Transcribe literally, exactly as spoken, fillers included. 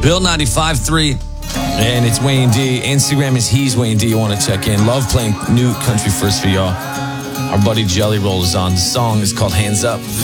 Bill ninety-five three. And it's Wayne D. Instagram is He's Wayne D. You want to check in. Love playing new country first for y'all. Our buddy Jelly Roll is on. The song is called Hands Up.